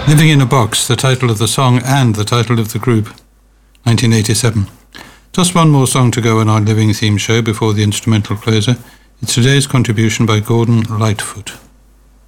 Living in a Box, the title of the song and the title of the group, 1987. Just one more song to go in our Living theme show before the instrumental closer. It's today's contribution by Gordon Lightfoot.